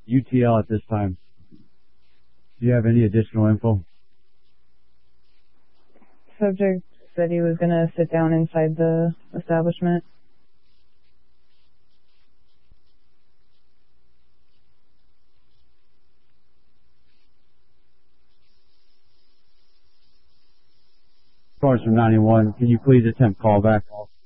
UTL at this time. Do you have any additional info? Subject said he was going to sit down inside the establishment. Cars from 91, can you please attempt callback?